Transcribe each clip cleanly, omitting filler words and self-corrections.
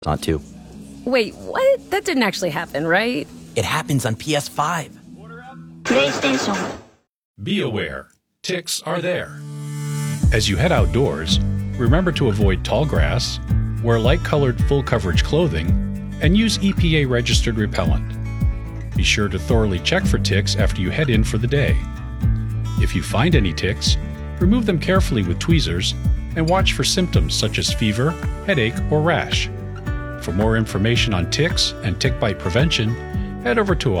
Not 2. Wait, what? That didn't actually happen, right? It happens on PS5. PlayStation. Be aware, ticks are there. As you head outdoors, remember to avoid tall grass, wear light-colored full-coverage clothing, and use EPA-registered repellent. Be sure to thoroughly check for ticks after you head in for the day. If you find any ticks, remove them carefully with tweezers and watch for symptoms such as fever, headache, or rash. For more information on ticks and tick bite prevention, head over to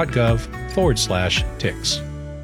ohio.gov/ticks.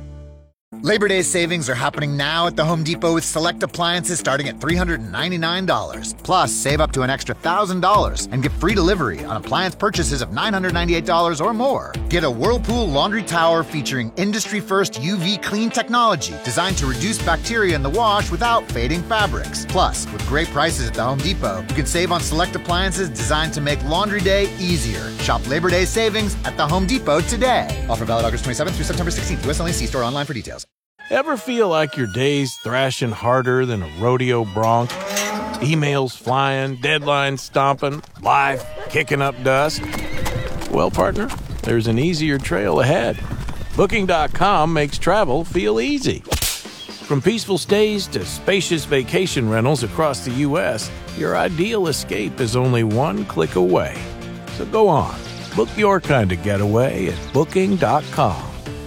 Labor Day savings are happening now at the Home Depot with select appliances starting at $399. Plus, save up to an extra $1,000 and get free delivery on appliance purchases of $998 or more. Get a Whirlpool laundry tower featuring industry-first UV clean technology designed to reduce bacteria in the wash without fading fabrics. Plus, with great prices at the Home Depot, you can save on select appliances designed to make laundry day easier. Shop Labor Day savings at the Home Depot today. Offer valid August 27th through September 16th. U.S. only. See store online for details. Ever feel like your day's thrashing harder than a rodeo bronc? Emails flying, deadlines stomping, life kicking up dust? Well, partner, there's an easier trail ahead. Booking.com makes travel feel easy. From peaceful stays to spacious vacation rentals across the U.S., your ideal escape is only one click away. So go on, book your kind of getaway at Booking.com.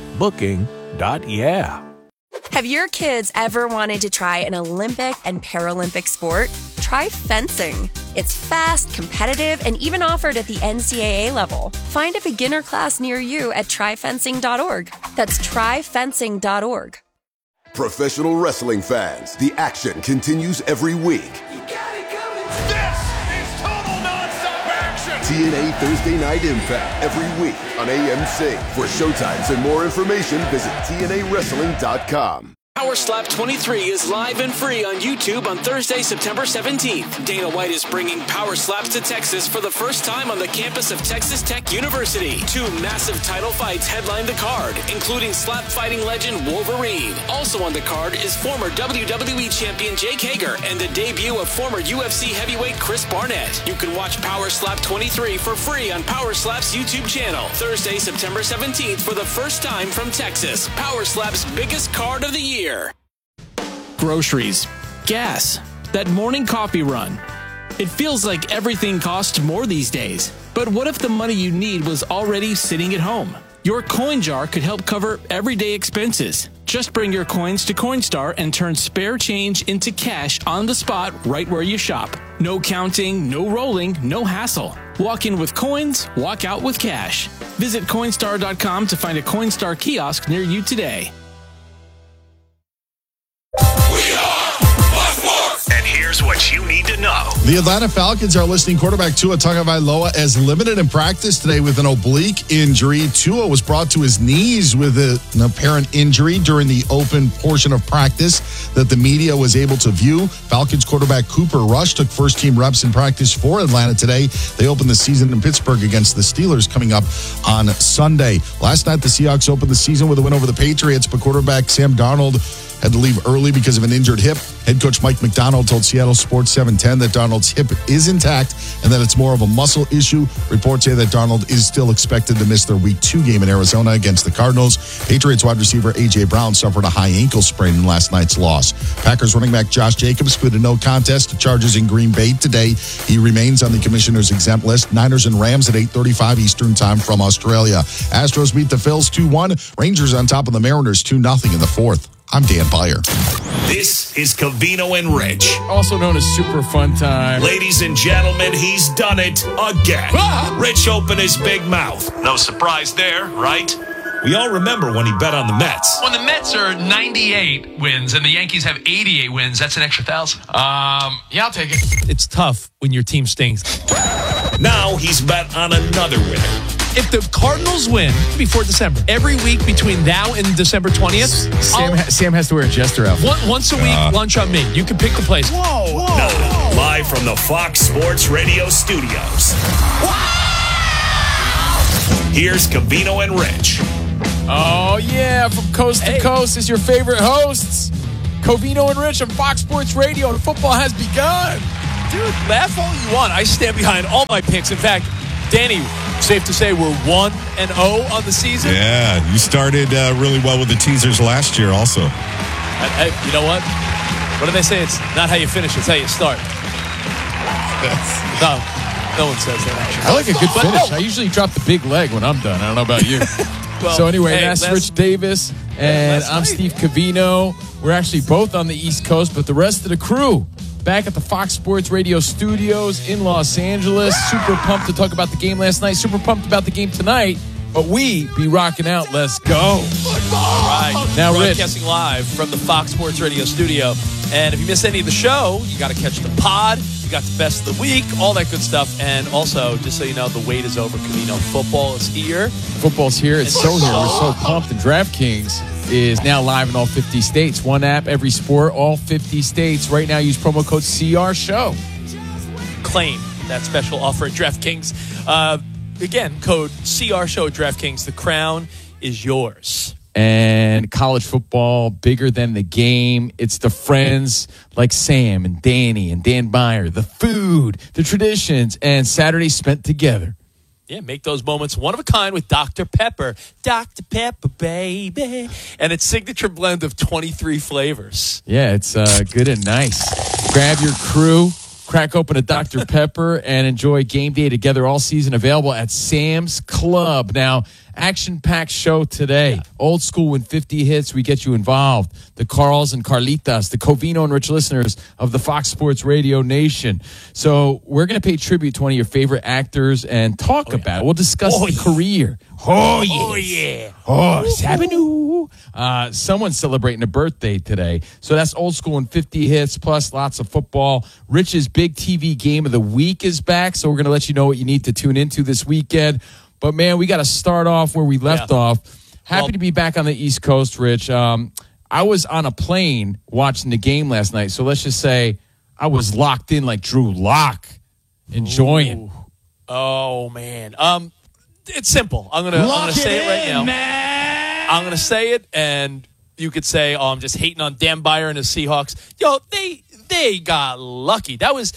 Booking.yeah. Have your kids ever wanted to try an Olympic and Paralympic sport? Try fencing. It's fast, competitive, and even offered at the NCAA level. Find a beginner class near you at tryfencing.org. That's tryfencing.org. Professional wrestling fans, the action continues every week. This is total nonstop action! TNA Thursday Night Impact every week on AMC. For showtimes and more information, visit TNAWrestling.com. Power Slap 23 is live and free on YouTube on Thursday, September 17th. Dana White is bringing Power Slaps to Texas for the first time on the campus of Texas Tech University. 2 massive title fights headline the card, including slap fighting legend Wolverine. Also on the card is former WWE champion Jake Hager and the debut of former UFC heavyweight Chris Barnett. You can watch Power Slap 23 for free on Power Slap's YouTube channel. Thursday, September 17th for the first time from Texas. Power Slap's biggest card of the year. Groceries, gas, that morning coffee run. It feels like everything costs more these days. But what if the money you need was already sitting at home? Your coin jar could help cover everyday expenses. Just bring your coins to Coinstar and turn spare change into cash on the spot right where you shop. No counting, no rolling, no hassle. Walk in with coins, walk out with cash. Visit Coinstar.com to find a Coinstar kiosk near you today. And here's what you need to know. The Atlanta Falcons are listing quarterback Tua Tagovailoa as limited in practice today with an oblique injury. Tua was brought to his knees with an apparent injury during the open portion of practice that the media was able to view. Falcons quarterback Cooper Rush took first-team reps in practice for Atlanta today. They open the season in Pittsburgh against the Steelers coming up on Sunday. Last night, the Seahawks opened the season with a win over the Patriots, but quarterback Sam Darnold had to leave early because of an injured hip. Head coach Mike McDonald told Seattle Sports 710 that Darnold's hip is intact and that it's more of a muscle issue. Reports say that Darnold is still expected to miss their Week 2 game in Arizona against the Cardinals. Patriots wide receiver A.J. Brown suffered a high ankle sprain in last night's loss. Packers running back Josh Jacobs pleaded no contest to charges in Green Bay today. He remains on the commissioner's exempt list. Niners and Rams at 8:35 Eastern time from Australia. Astros beat the Phils 2-1. Rangers on top of the Mariners 2-0 in the fourth. I'm Dan Beyer. This is Covino and Rich. Also known as Super Fun Time. Ladies and gentlemen, he's done it again. Rich opened his big mouth. No surprise there, right? We all remember when he bet on the Mets. When the Mets are 98 wins and the Yankees have 88 wins, that's an extra 1,000. Yeah, I'll take it. It's tough when your team stinks. Now he's bet on another winner. If the Cardinals win before December, every week between now and December 20th, Sam has to wear a Jester outfit. Once a week, lunch on me. You can pick the place. Whoa. Now, live from the Fox Sports Radio studios. Here's Covino and Rich. Oh, yeah. From coast to coast is your favorite hosts. Covino and Rich on Fox Sports Radio. And football has begun. Dude, laugh all you want. I stand behind all my picks. In fact, Danny, safe to say we're 1-0 on the season. Yeah, you started really well with the teasers last year also. Hey, you know what? What do they say? It's not how you finish, it's how you start. No one says that, actually. I like a good finish. I usually drop the big leg when I'm done. I don't know about you. Well, so anyway, hey, that's Rich Davis, and I'm Steve Covino. We're actually both on the East Coast, but the rest of the crew back at the Fox Sports Radio studios in Los Angeles. Super pumped to talk about the game last night. Super pumped about the game tonight. But we be rocking out. Let's go. All right. Now, Rich. Broadcasting live from the Fox Sports Radio studio. And if you missed any of the show, you got to catch the pod. You got the best of the week, all that good stuff. And also, just so you know, the wait is over. Covino, football is here. Football's here. It's so here. We're so pumped. And DraftKings is now live in all 50 states. One app, every sport, all 50 states. Right now, use promo code CRSHOW. Claim that special offer at DraftKings. Again, code CRSHOW at DraftKings. The crown is yours. And college football, bigger than the game. It's the friends like Sam and Danny and Dan Byer, the food, the traditions, and Saturdays spent together. Yeah, make those moments one of a kind with Dr. Pepper. Dr. Pepper, baby. And its signature blend of 23 flavors. Yeah, it's good and nice. Grab your crew. Crack open a Dr. Pepper and enjoy game day together all season. Available at Sam's Club. Now, action-packed show today. Yeah. Old school when 50 hits, we get you involved. The Carls and Carlitas, the Covino and Rich listeners of the Fox Sports Radio Nation. So we're going to pay tribute to one of your favorite actors and talk about it. We'll discuss the career. Oh, yeah. Oh, yeah. Oh, Sabinu. Someone's celebrating a birthday today. So that's old school and 50 hits, plus lots of football. Rich's big TV game of the week is back, so we're going to let you know what you need to tune into this weekend. But, man, we got to start off where we left off. Happy to be back on the East Coast, Rich. I was on a plane watching the game last night, so let's just say I was locked in like Drew Lock, enjoying. Ooh. Oh, man. It's simple. I'm gonna say it right now. Man. I'm gonna say it, and you could say, "Oh, I'm just hating on Dan Byer and his Seahawks." Yo, they got lucky. That was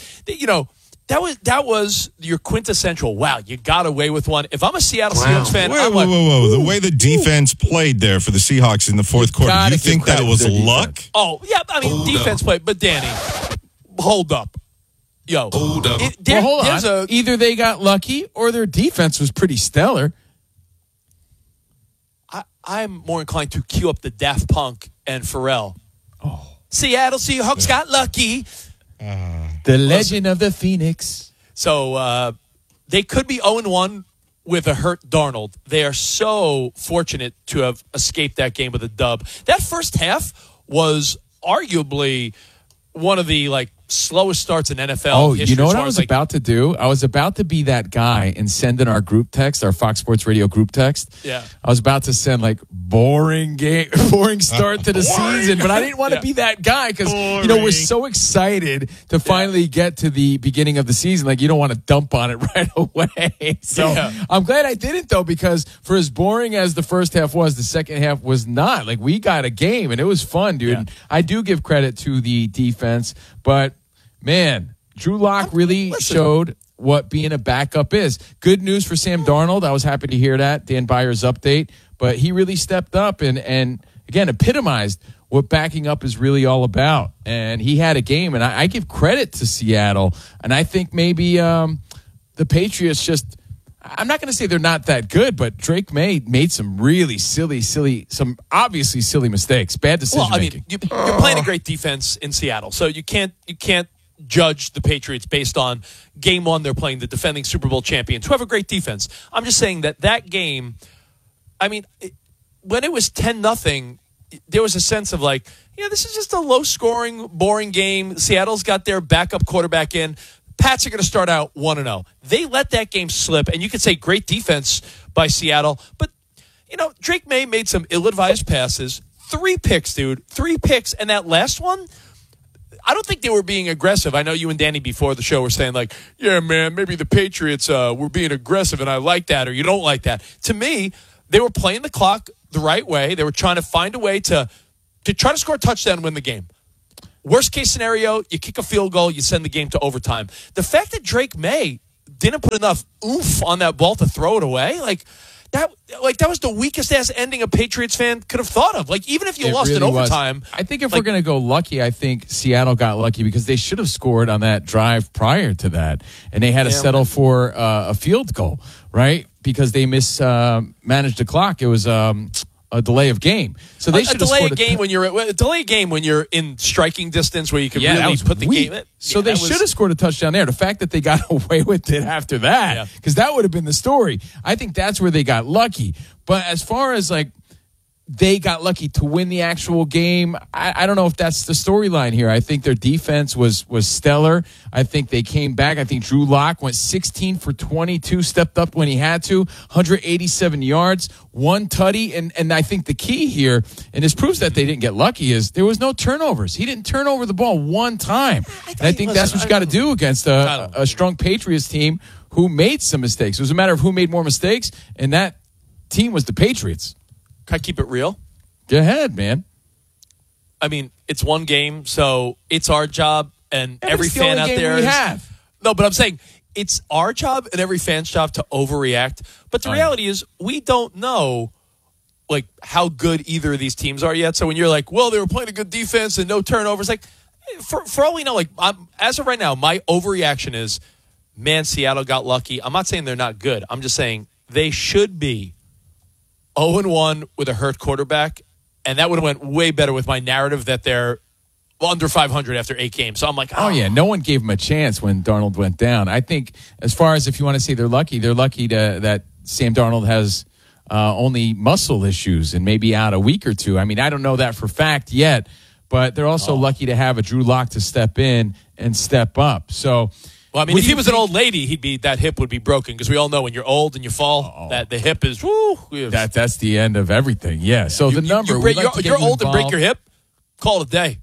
your quintessential. Wow, you got away with one. If I'm a Seattle Seahawks fan, whoa. The way the defense played there for the Seahawks in the fourth quarter, do you think that was luck? Oh yeah, I mean defense played, but Danny, hold up. Yo, hold up. Hold on. Either they got lucky or their defense was pretty stellar. I'm more inclined to cue up the Daft Punk and Pharrell. Oh, Seattle Seahawks got lucky. The legend of the Phoenix. So they could be 0-1 with a hurt Darnold. They are so fortunate to have escaped that game with a dub. That first half was arguably one of the slowest starts in NFL history. You know what I was about to do? I was about to be that guy and send in our group text, our Fox Sports Radio group text. Yeah. I was about to send boring start to the season, but I didn't want to be that guy because we're so excited to finally get to the beginning of the season. You don't want to dump on it right away. So I'm glad I didn't though, because for as boring as the first half was, the second half was not. We got a game and it was fun, dude. Yeah. I do give credit to the defense, but man, Drew Lock really showed what being a backup is. Good news for Sam Darnold. I was happy to hear that, Dan Byer's update. But he really stepped up and again, epitomized what backing up is really all about. And he had a game, and I give credit to Seattle. And I think maybe the Patriots just – I'm not going to say they're not that good, but Drake May made some really some obviously silly mistakes, bad decision-making. Well, I mean, you're playing a great defense in Seattle, so you can't judge the Patriots based on game one. They're playing the defending Super Bowl champions who have a great defense. I'm just saying that game, I mean, when it was 10-0, there was a sense of this is just a low-scoring, boring game. Seattle's got their backup quarterback in. Pats are going to start out 1-0. They let that game slip, and you could say great defense by Seattle. But, Drake May made some ill-advised passes. 3 picks, dude. 3 picks. And that last one, I don't think they were being aggressive. I know you and Danny before the show were saying, yeah, man, maybe the Patriots were being aggressive, and I like that, or you don't like that. To me, they were playing the clock the right way. They were trying to find a way to try to score a touchdown and win the game. Worst case scenario, you kick a field goal, you send the game to overtime. The fact that Drake May didn't put enough oomph on that ball to throw it away, that was the weakest ass ending a Patriots fan could have thought of. Even if you lost in overtime. I think if we're going to go lucky, I think Seattle got lucky because they should have scored on that drive prior to that, and they had to settle for a field goal, right? Because they mismanaged the clock. It was a delay of game, so they should have scored a delay game when you're in striking distance where you can really put the game in. So they should have scored a touchdown there. The fact that they got away with it after that, because that would have been the story. I think that's where they got lucky. But as far as they got lucky to win the actual game, I don't know if that's the storyline here. I think their defense was stellar. I think they came back. I think Drew Lock went 16 for 22, stepped up when he had to, 187 yards, 1 tutty. And I think the key here, and this proves that they didn't get lucky, is there was no turnovers. He didn't turn over the ball one time. And I think that's what you got to do against a strong Patriots team who made some mistakes. It was a matter of who made more mistakes, and that team was the Patriots. Can I keep it real? Go ahead, man. I mean, it's one game, so it's our job, and every fan out there is. No, but I'm saying it's our job and every fan's job to overreact. But the reality is, we don't know how good either of these teams are yet. So when you're well, they were playing a good defense and no turnovers, for all we know, as of right now, my overreaction is, man, Seattle got lucky. I'm not saying they're not good. I'm just saying they should be 0-1 with a hurt quarterback, and that would have went way better with my narrative that they're under 500 after 8 games. So I'm oh yeah, no one gave him a chance when Darnold went down. I think as far as if you want to say they're lucky that Sam Darnold has only muscle issues and maybe out a week or two. I mean, I don't know that for fact yet, but they're also lucky to have a Drew Lock to step in and step up. So. Well, I mean, if he was an old lady, that hip would be broken because we all know when you're old and you fall, that the hip is that's the end of everything. Yeah. So the number you're old and break your hip, call it a day.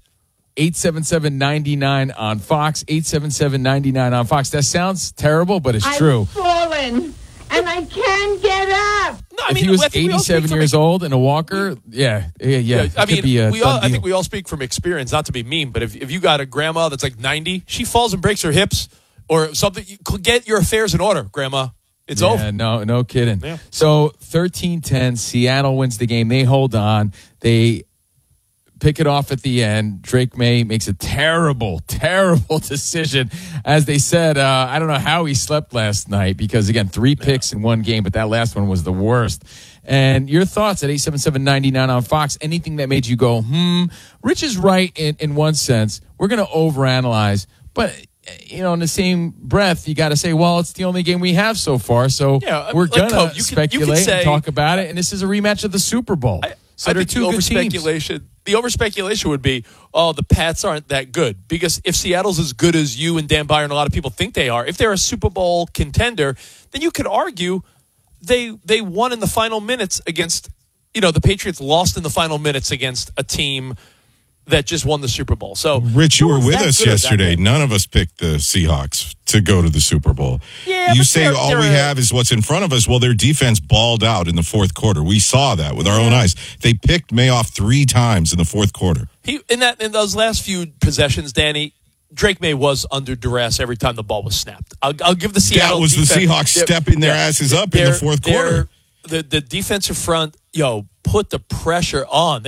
877-99 on Fox. 877-99 on Fox. That sounds terrible, but it's true. I've fallen and I can't get up. No, if he was 87 years old and a walker, yeah. I mean, I think we all speak from experience, not to be mean, but if you got a grandma that's 90, she falls and breaks her hips. Or something, get your affairs in order, Grandma. It's over. No kidding. Yeah. So 13-10, Seattle wins the game. They hold on. They pick it off at the end. Drake May makes a terrible, terrible decision. As they said, I don't know how he slept last night because, again, 3 picks in one game, but that last one was the worst. And your thoughts at 877-99 on Fox, anything that made you go, Rich is right in one sense. We're going to overanalyze, but in the same breath, you got to say, well, it's the only game we have so far, so we're going to speculate and talk about it, and this is a rematch of the Super Bowl. I think the overspeculation would be, the Pats aren't that good, because if Seattle's as good as you and Dan Byer and a lot of people think they are, if they're a Super Bowl contender, then you could argue they won in the final minutes against, the Patriots lost in the final minutes against a team that just won the Super Bowl. So, Rich, you were with us yesterday. None of us picked the Seahawks to go to the Super Bowl. Yeah, you say all we have is what's in front of us. Well, their defense balled out in the fourth quarter. We saw that with our own eyes. They picked Mayoff 3 times in the fourth quarter. In those last few possessions, Danny, Drake May was under duress every time the ball was snapped. I'll give the Seattle That was defense, the Seahawks stepping their asses up in the fourth quarter. The defensive front, put the pressure on.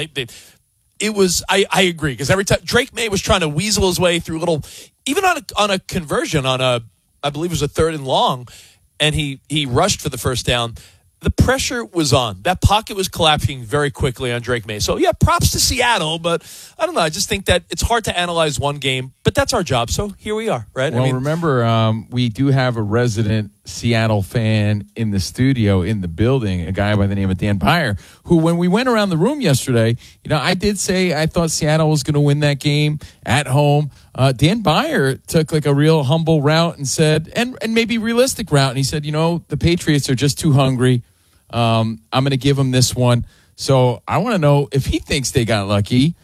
It was, I agree, because every time Drake May was trying to weasel his way through even on a conversion I believe it was a 3rd and long, and he rushed for the first down. The pressure was on. That pocket was collapsing very quickly on Drake May. So, props to Seattle, but I don't know. I just think that it's hard to analyze one game, but that's our job. So here we are, right? Well, remember, we do have a resident Seattle fan in the studio, in the building, a guy by the name of Dan Byer, who, when we went around the room yesterday, I did say I thought Seattle was going to win that game at home. Dan Byer took a real humble route and said, and maybe realistic route, and he said, the Patriots are just too hungry. I'm going to give him this one. So I want to know if he thinks they got lucky,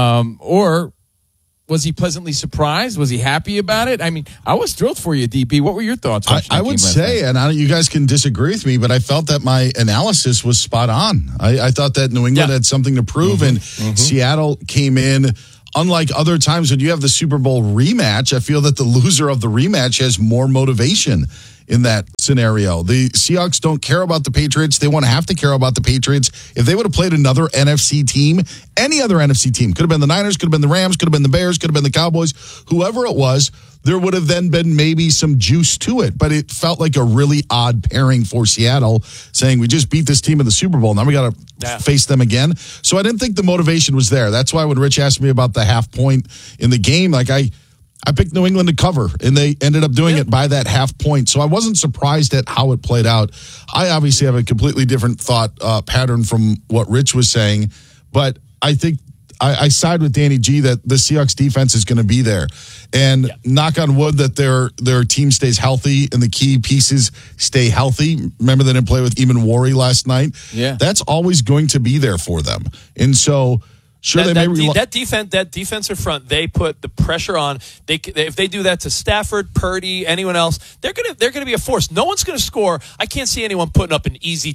or was he pleasantly surprised? Was he happy about it? I mean, I was thrilled for you, DB. What were your thoughts? I would say, and you guys can disagree with me, but I felt that my analysis was spot on. I thought that New England had something to prove, and Seattle came in unlike other times when you have the Super Bowl rematch, I feel that the loser of the rematch has more motivation in that scenario. The Seahawks don't care about the Patriots. They won't have to care about the Patriots. If they would have played another NFC team, any other NFC team, could have been the Niners, could have been the Rams, could have been the Bears, could have been the Cowboys, whoever it was, there would have then been maybe some juice to it. But it felt like a really odd pairing for Seattle, saying we just beat this team in the Super Bowl. Now we got to face them again. So I didn't think the motivation was there. That's why when Rich asked me about the half point in the game, like I picked New England to cover, and they ended up doing it by that half point. So I wasn't surprised at how it played out. I obviously have a completely different thought pattern from what Rich was saying, but I think I side with Danny G that the Seahawks defense is going to be there. And knock on wood that their team stays healthy and the key pieces stay healthy. Remember they didn't play with Eamon Warry last night? Yeah. That's always going to be there for them. And so... Sure, that defensive front, they put the pressure on. If they do that to Stafford, Purdy, anyone else, they're gonna be a force. No one's gonna score. I can't see anyone putting up an easy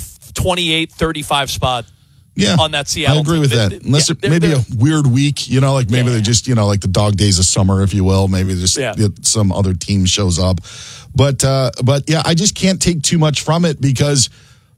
28, 35 spot. On that Seattle. I agree with that. Unless maybe a weird week, like maybe they just like the dog days of summer, if you will. Maybe just some other team shows up, but yeah, I just can't take too much from it because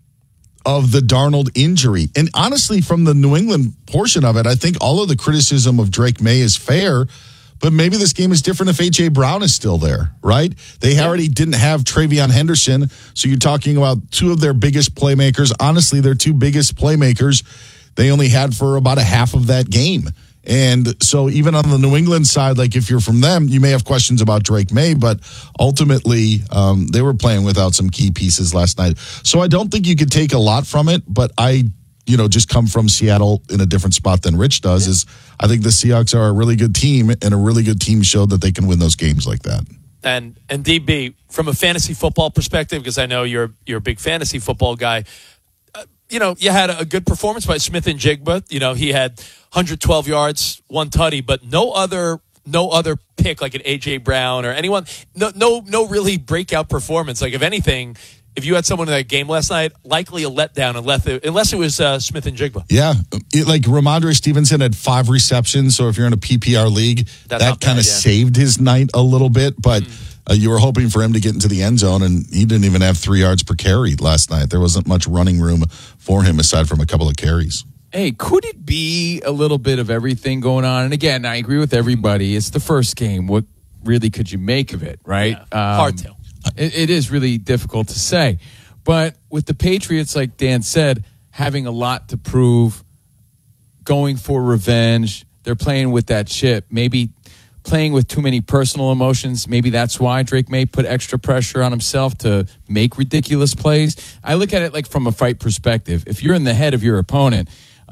of the Darnold injury. And honestly, from the New England portion of it, I think all of the criticism of Drake May is fair, but maybe this game is different if A.J. Brown is still there, right? They already didn't have Travion Henderson, so you're talking about two of their biggest playmakers. Honestly, their two biggest playmakers, they only had for about a half of that game. And so even on the New England side, like if you're from them, you may have questions about Drake May, but ultimately they were playing without some key pieces last night. So I don't think you could take a lot from it, but I, just come from Seattle in a different spot than Rich does, is I think the Seahawks are a really good team, and a really good team showed that they can win those games like that. And DB, from a fantasy football perspective, because I know you're a big fantasy football guy, you had a good performance by Smith and Jigba. He had 112 yards, one tutty, but no other pick like an A.J. Brown or anyone. No really breakout performance. Like if anything, if you had someone in that game last night, likely a letdown unless it was Smith and Jigba. Yeah, like Ramondre Stevenson had 5 receptions. So if you're in a PPR league, that kind of saved his night a little bit, but. You were hoping for him to get into the end zone, and he didn't even have 3 yards per carry last night. There wasn't much running room for him aside from a couple of carries. Hey, could it be a little bit of everything going on? And again, I agree with everybody. It's the first game. What really could you make of it, right? Yeah, hard to. It is really difficult to say. But with the Patriots, like Dan said, having a lot to prove, going for revenge, they're playing with that chip. Maybe playing with too many personal emotions. Maybe that's why Drake May put extra pressure on himself to make ridiculous plays. I look at it like from a fight perspective. If you're in the head of your opponent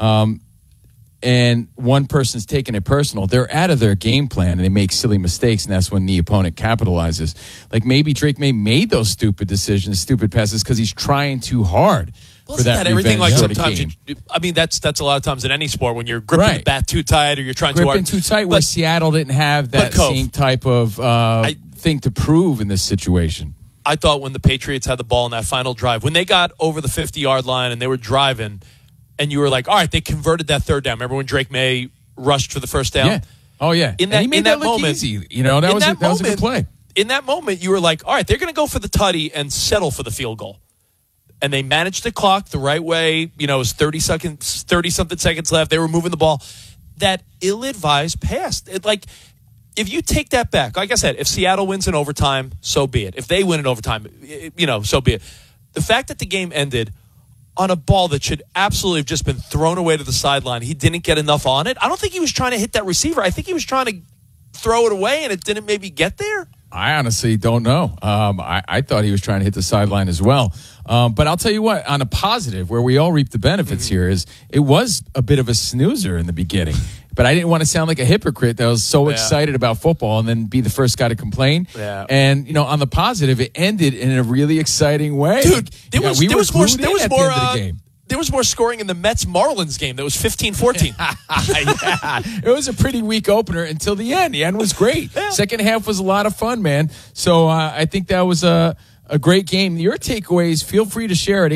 and one person's taking it personal, they're out of their game plan and they make silly mistakes, and that's when the opponent capitalizes. Like maybe Drake May made those stupid decisions, stupid passes, because he's trying too hard. Well, isn't that everything? Like sometimes, that's a lot of times in any sport when you're gripping the bat too tight or you're trying gripping too tight. Where Seattle didn't have that same type of thing to prove in this situation. I thought when the Patriots had the ball in that final drive, when they got over the 50-yard line and they were driving, and you were like, all right, they converted that third down. Remember when Drake May rushed for the first down? Yeah. Oh yeah. In that, he made that look moment, easy. That was a good play. In that moment, you were like, all right, they're going to go for the tutty and settle for the field goal. And they managed the clock the right way. It was 30-something seconds left. They were moving the ball. That ill-advised pass. If you take that back, like I said, if Seattle wins in overtime, so be it. If they win in overtime, so be it. The fact that the game ended on a ball that should absolutely have just been thrown away to the sideline, he didn't get enough on it. I don't think he was trying to hit that receiver. I think he was trying to throw it away, and it didn't maybe get there. I honestly don't know. I thought he was trying to hit the sideline as well. But I'll tell you what, on a positive, where we all reap the benefits here, is it was a bit of a snoozer in the beginning. But I didn't want to sound like a hypocrite that was so excited about football and then be the first guy to complain. Yeah. And, on the positive, it ended in a really exciting way. Dude, there was more scoring in the Mets-Marlins game. That was 15-14. Yeah. It was a pretty weak opener until the end. The end was great. Yeah. Second half was a lot of fun, man. So I think that was a A great game. Your takeaways, feel free to share at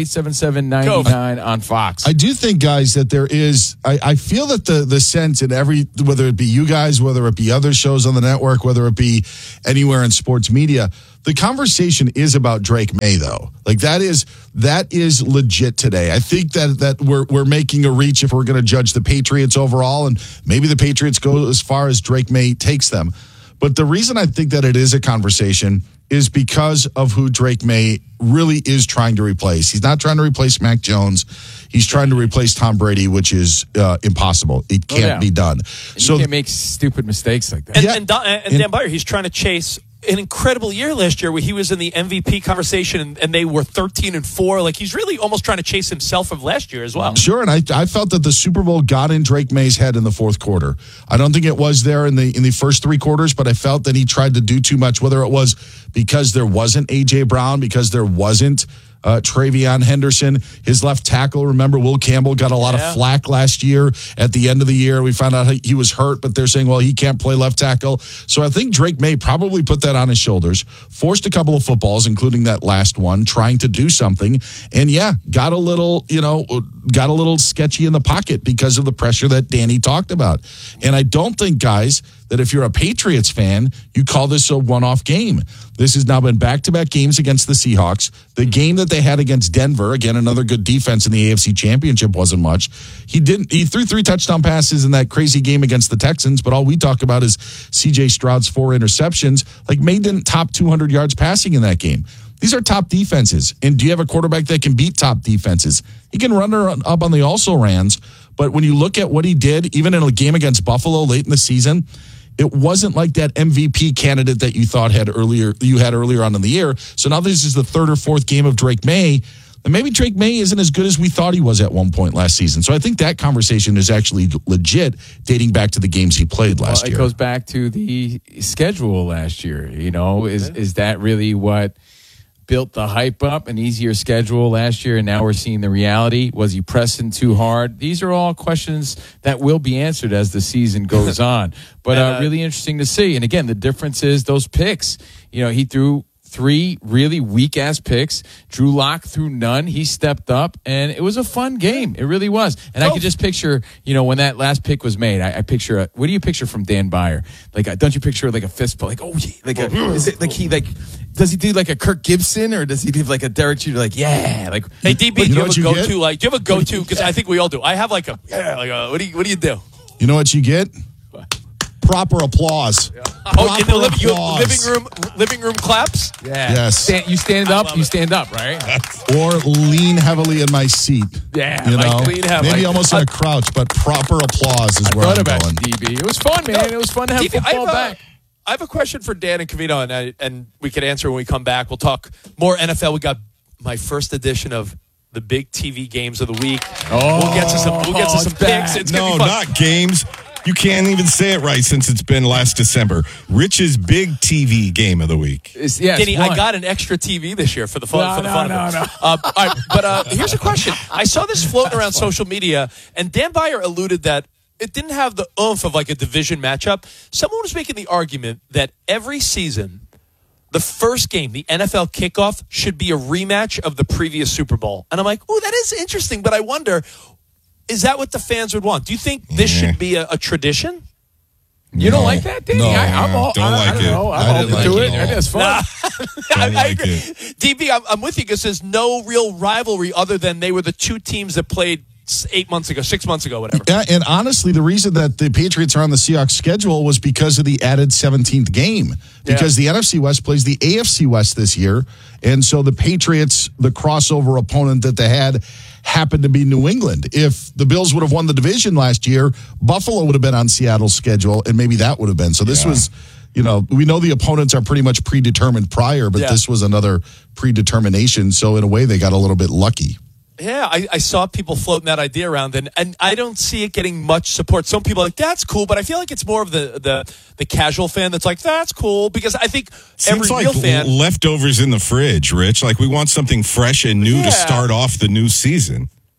877-99 on Fox. I do think, guys, that there is, I feel that the sense in whether it be you guys, whether it be other shows on the network, whether it be anywhere in sports media, the conversation is about Drake May, though. Like that is legit today. I think that we're making a reach if we're going to judge the Patriots overall, and maybe the Patriots go as far as Drake May takes them. But the reason I think that it is a conversation is because of who Drake May really is trying to replace. He's not trying to replace Mac Jones. He's trying to replace Tom Brady, which is impossible. It can't be done. So you can't make stupid mistakes like that. And Dan Beyer, he's trying to chase an incredible year last year where he was in the MVP conversation and they were 13-4. Like he's really almost trying to chase himself from last year as well. Sure, and I felt that the Super Bowl got in Drake May's head in the fourth quarter. I don't think it was there in the first three quarters, but I felt that he tried to do too much, whether it was because there wasn't A.J. Brown, because there wasn't Travion Henderson, his left tackle. Remember, Will Campbell got a lot of flack last year. At the end of the year, we found out he was hurt, but they're saying, well, he can't play left tackle. So I think Drake May probably put that on his shoulders, forced a couple of footballs, including that last one, trying to do something. And got a little sketchy in the pocket because of the pressure that Danny talked about. And I don't think, guys, that if you're a Patriots fan, you call this a one-off game. This has now been back-to-back games against the Seahawks. The game that they had against Denver, again, another good defense in the AFC Championship, wasn't much. He threw 3 touchdown passes in that crazy game against the Texans, but all we talk about is C.J. Stroud's 4 interceptions. Like, May didn't top 200 yards passing in that game. These are top defenses. And do you have a quarterback that can beat top defenses? He can run her up on the also-rans, but when you look at what he did, even in a game against Buffalo late in the season, it wasn't like that MVP candidate that you thought had earlier on in the year. So now this is the third or fourth game of Drake May. And maybe Drake May isn't as good as we thought he was at one point last season. So I think that conversation is actually legit, dating back to the games he played last year. It goes back to the schedule last year. Is that really what built the hype up? An easier schedule last year, and now we're seeing the reality. Was he pressing too hard? These are all questions that will be answered as the season goes on. But really interesting to see. And again, the difference is those picks. He threw 3 really weak-ass picks. Drew Lock threw none. He stepped up, and it was a fun game. It really was. And I could just picture, when that last pick was made, I picture what do you picture from Dan Beyer? Like, don't you picture like a fist bump? Like, oh, yeah. Is it like he does he do like a Kirk Gibson, or does he do like a Derek Jeter? Like, yeah. Like, hey, DB, do you have a go-to? Do you have a go-to? Because I think we all do. I have like a what do you do? You know what you get? Proper applause. In the living room claps? Yeah. Yes. You stand up, right? Or lean heavily in my seat. Yeah. Lean heavily. Maybe almost in a crouch, but proper applause is where I'm going. DB. It was fun, man. It was fun to have football back. I have a question for Dan and Covino, and we can answer when we come back. We'll talk more NFL. We got my first edition of the big TV games of the week. We'll get to some picks. It's no, not games. You can't even say it right since it's been last December. Rich's big TV game of the week. Denny, I got an extra TV this year for the fun. No. All right, but here's a question. I saw this floating around social media, and Dan Beyer alluded that it didn't have the oomph of like a division matchup. Someone was making the argument that every season, the first game, the NFL kickoff, should be a rematch of the previous Super Bowl. And I'm like, oh, that is interesting, but I wonder, is that what the fans would want? Do you think this should be a tradition? You don't like that, Danny? No, I don't like it. I'm open to it. I think it's fun. I agree. DB, I'm with you because there's no real rivalry other than they were the two teams that played 6 months ago, whatever. Yeah, and honestly, the reason that the Patriots are on the Seahawks schedule was because of the added 17th game. Because the NFC West plays the AFC West this year. And so the Patriots, the crossover opponent that they had, happened to be New England. If the Bills would have won the division last year, Buffalo would have been on Seattle's schedule, and maybe that would have been. So this was, we know the opponents are pretty much predetermined prior, but this was another predetermination. So in a way, they got a little bit lucky. Yeah, I saw people floating that idea around, and I don't see it getting much support. Some people are like, that's cool, but I feel like it's more of the casual fan that's like, that's cool, because I think Seems every real fan... leftovers in the fridge, Rich. Like, we want something fresh and new to start off the new season.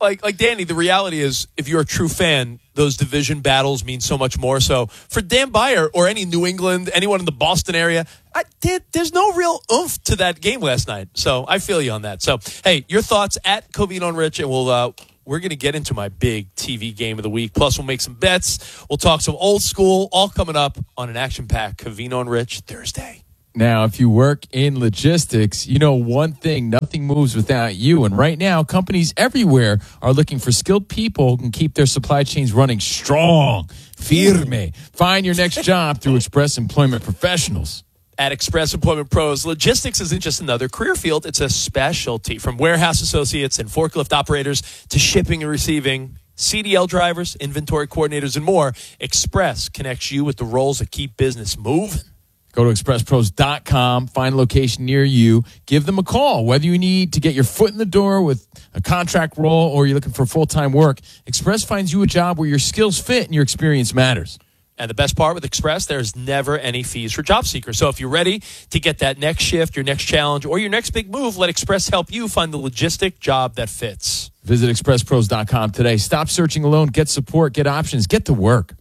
like Danny, the reality is, if you're a true fan, those division battles mean so much more. So for Dan Byer or any New England, anyone in the Boston area, there's no real oomph to that game last night. So I feel you on that. So, hey, your thoughts at Covino and Rich, and we're going to get into my big TV game of the week. Plus, we'll make some bets. We'll talk some old school, all coming up on an action-packed Covino and Rich Thursday. Now, if you work in logistics, you know one thing, nothing moves without you. And right now, companies everywhere are looking for skilled people who can keep their supply chains running strong, firme. Find your next job through Express Employment Professionals. At Express Employment Pros, logistics isn't just another career field, it's a specialty. From warehouse associates and forklift operators to shipping and receiving, CDL drivers, inventory coordinators, and more, Express connects you with the roles that keep business moving. Go to expresspros.com, find a location near you, give them a call. Whether you need to get your foot in the door with a contract role or you're looking for full-time work, Express finds you a job where your skills fit and your experience matters. And the best part with Express, there's never any fees for job seekers. So if you're ready to get that next shift, your next challenge, or your next big move, let Express help you find the logistic job that fits. Visit expresspros.com today. Stop searching alone. Get support. Get options. Get to work.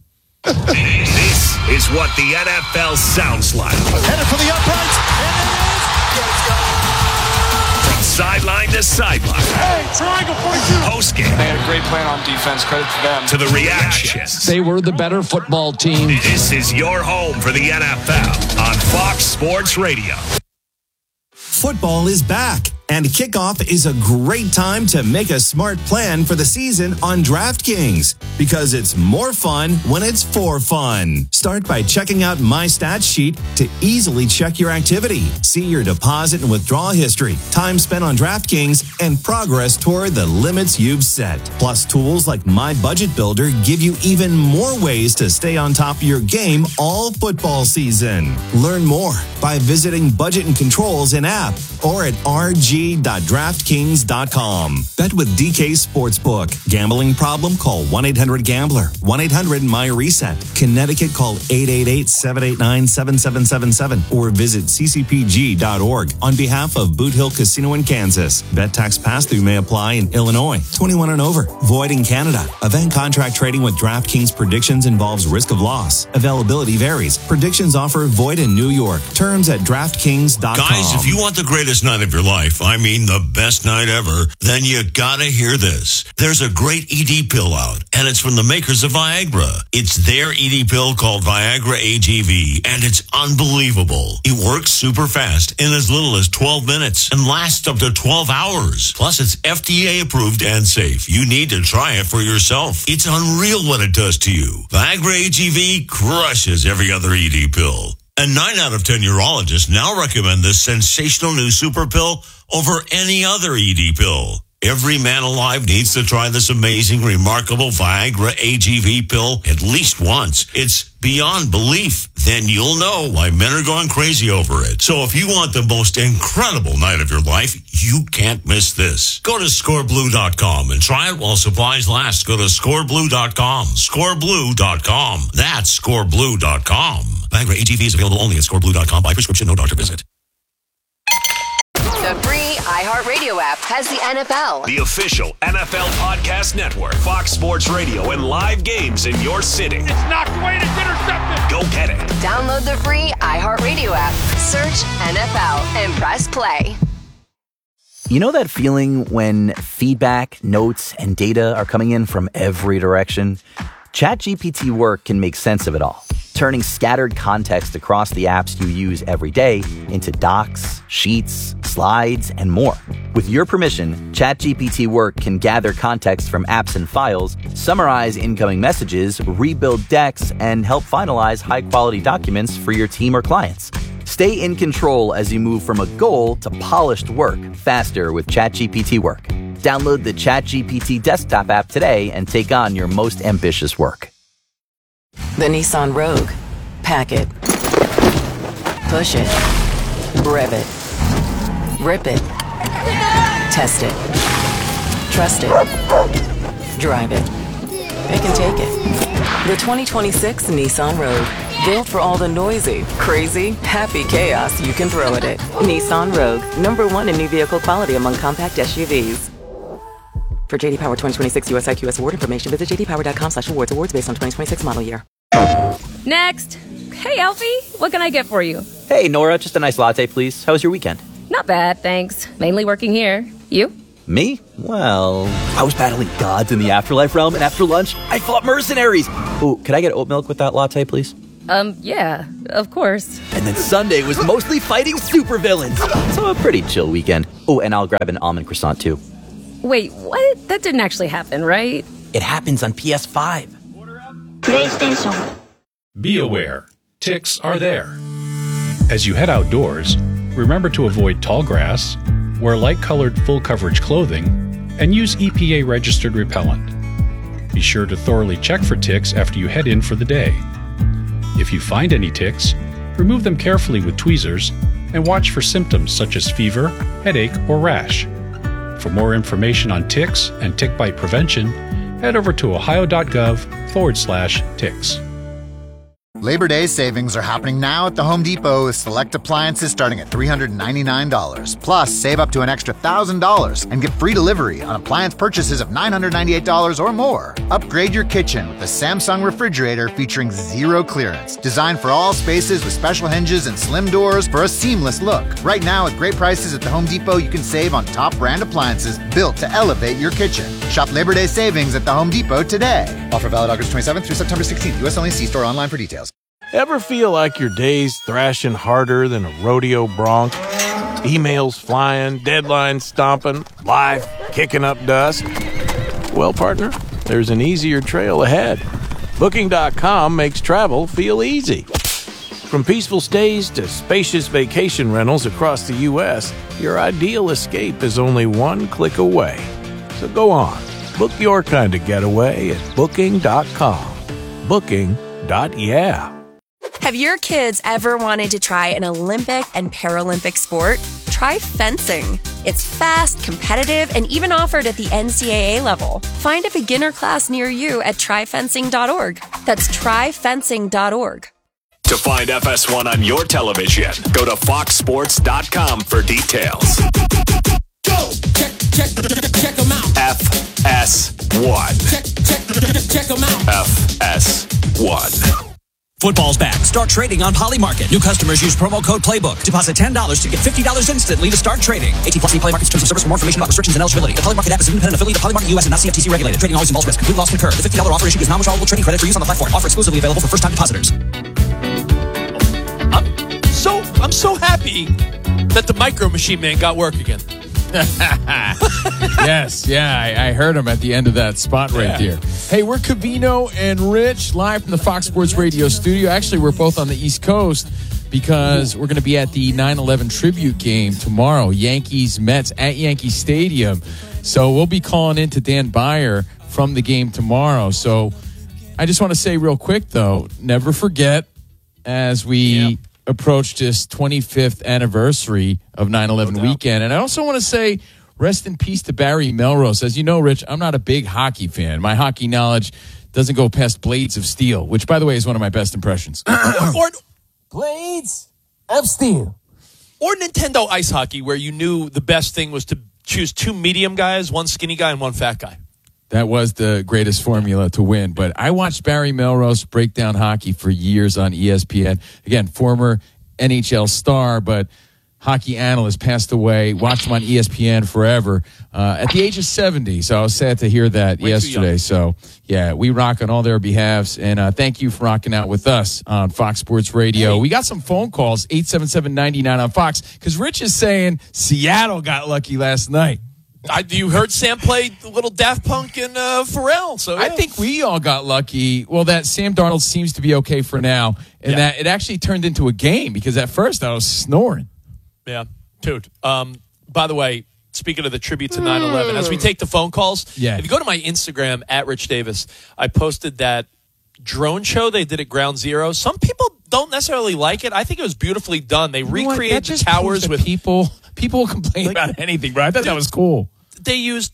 This is what the NFL sounds like. Headed for the uprights, and it is good. From sideline to sideline. Hey, triangle 42. Post-game. They had a great plan on defense. Credit to them. To the reactions. They were the better football team. This is your home for the NFL on Fox Sports Radio. Football is back, and kickoff is a great time to make a smart plan for the season on DraftKings, because it's more fun when it's for fun. Start by checking out My Stats Sheet to easily check your activity, see your deposit and withdrawal history, time spent on DraftKings, and progress toward the limits you've set. Plus, tools like My Budget Builder give you even more ways to stay on top of your game all football season. Learn more by visiting Budget and Controls in app or at rg.draftkings.com. Bet with DK Sportsbook. Gambling problem? Call 1-800-GAMBLER. 1-800-MY-RESET. Connecticut, call 888-789-7777 or visit ccpg.org on behalf of Boot Hill Casino in Kansas. Bet tax pass-through may apply in Illinois. 21 and over. Void in Canada. Event contract trading with DraftKings predictions involves risk of loss. Availability varies. Predictions offer void in New York. Terms at DraftKings.com. Guys, if you want the greatest night of your life, I mean the best night ever, then you gotta hear this. There's a great ED pill out, and it's from the makers of Viagra. It's their ED pill called Viagra AGV, and it's unbelievable. It works super fast in as little as 12 minutes and lasts up to 12 hours. Plus, it's FDA approved and safe. You need to try it for yourself. It's unreal what it does to you. Viagra AGV crushes every other ED pill. And 9 out of 10 urologists now recommend this sensational new super pill over any other ED pill. Every man alive needs to try this amazing, remarkable Viagra AGV pill at least once. It's beyond belief. Then you'll know why men are going crazy over it. So if you want the most incredible night of your life, you can't miss this. Go to scoreblue.com and try it while supplies last. Go to scoreblue.com. Scoreblue.com. That's scoreblue.com. Viagra AGV is available only at scoreblue.com by prescription, no doctor visit. The free iHeartRadio app has the NFL, the official NFL podcast network, Fox Sports Radio, and live games in your city. It's knocked away and it's intercepted. Go get it. Download the free iHeartRadio app, search NFL, and press play. You know that feeling when feedback, notes, and data are coming in from every direction? ChatGPT Work can make sense of it all, turning scattered context across the apps you use every day into docs, sheets, slides, and more. With your permission, ChatGPT Work can gather context from apps and files, summarize incoming messages, rebuild decks, and help finalize high-quality documents for your team or clients. Stay in control as you move from a goal to polished work faster with ChatGPT Work. Download the ChatGPT desktop app today and take on your most ambitious work. The Nissan Rogue. Pack it. Push it. Rev it. Rip it. Test it. Trust it. Drive it. Pick and take it. The 2026 Nissan Rogue. Built for all the noisy, crazy, happy chaos you can throw at it. Nissan Rogue. #1 in new vehicle quality among compact SUVs. For JD Power 2026 US IQS award information, visit jdpower.com/awards. Awards based on 2026 model year. Next. Hey, Alfie, what can I get for you? Hey, Nora, just a nice latte, please. How was your weekend? Not bad, thanks. Mainly working here. You? Me? Well, I was battling gods in the afterlife realm, and after lunch, I fought mercenaries. Ooh, could I get oat milk with that latte, please? Yeah, of course. And then Sunday was mostly fighting supervillains. So a pretty chill weekend. Oh, and I'll grab an almond croissant, too. Wait, what? That didn't actually happen, right? It happens on PS5. PlayStation. Be aware, ticks are there. As you head outdoors, remember to avoid tall grass, wear light-colored full-coverage clothing, and use EPA-registered repellent. Be sure to thoroughly check for ticks after you head in for the day. If you find any ticks, remove them carefully with tweezers and watch for symptoms such as fever, headache, or rash. For more information on ticks and tick bite prevention, head over to ohio.gov/ticks. Labor Day savings are happening now at the Home Depot with select appliances starting at $399. Plus, save up to an extra $1,000 and get free delivery on appliance purchases of $998 or more. Upgrade your kitchen with the Samsung refrigerator featuring zero clearance. Designed for all spaces with special hinges and slim doors for a seamless look. Right now, at great prices at the Home Depot, you can save on top brand appliances built to elevate your kitchen. Shop Labor Day savings at the Home Depot today. Offer valid August 27th through September 16th. U.S. only. See store online for details. Ever feel like your day's thrashing harder than a rodeo bronc? Emails flying, deadlines stomping, life kicking up dust? Well, partner, there's an easier trail ahead. Booking.com makes travel feel easy. From peaceful stays to spacious vacation rentals across the U.S., your ideal escape is only one click away. So go on, book your kind of getaway at Booking.com. Booking.yeah. Have your kids ever wanted to try an Olympic and Paralympic sport? Try fencing. It's fast, competitive, and even offered at the NCAA level. Find a beginner class near you at tryfencing.org. That's tryfencing.org. To find FS1 on your television, go to foxsports.com for details. Go! Check them out. FS1. Check them out. FS1. Football's back. Start trading on Polymarket. New customers use promo code PLAYBOOK. Deposit $10 to get $50 instantly to start trading. 18+ Polymarket's terms of service. For more information about restrictions and eligibility. The Polymarket app is an independent affiliate of Polymarket US and not CFTC regulated. Trading always involves risk. Complete loss concurred. The $50 offer issue is non-withdrawable trading credit for use on the platform. Offer exclusively available for first-time depositors. I'm so happy that the Micro Machine Man got work again. Yes, I heard him at the end of that spot right there. Hey, we're Covino and Rich live from the Fox Sports Radio studio. Actually, we're both on the East Coast because we're going to be at the 9/11 tribute game tomorrow, Yankees-Mets at Yankee Stadium. So we'll be calling in to Dan Beyer from the game tomorrow. So I just want to say real quick, though, never forget as we approach this 25th anniversary of 9/11 weekend. And I also want to say rest in peace to Barry Melrose. As you know, Rich, I'm not a big hockey fan. My hockey knowledge doesn't go past Blades of Steel, which, by the way, is one of my best impressions. Blades of Steel. Or Nintendo Ice Hockey, where you knew the best thing was to choose two medium guys, one skinny guy, and one fat guy. That was the greatest formula to win. But I watched Barry Melrose break down hockey for years on ESPN. Again, former NHL star, but hockey analyst, passed away. Watched him on ESPN forever at the age of 70. So I was sad to hear that yesterday. So, yeah, we rock on all their behalves. And thank you for rocking out with us on Fox Sports Radio. We got some phone calls, 877-99 on Fox, because Rich is saying Seattle got lucky last night. You heard Sam play a little Daft Punk and Pharrell. So I think we all got lucky. Well, that Sam Darnold seems to be okay for now, and that it actually turned into a game because at first I was snoring. Yeah, dude. By the way, speaking of the tribute to 9/11, as we take the phone calls, if you go to my Instagram at Rich Davis, I posted that drone show they did at Ground Zero. Some people don't necessarily like it. I think it was beautifully done. They recreated the towers with people. People will complain about anything, bro. I thought that was cool. They used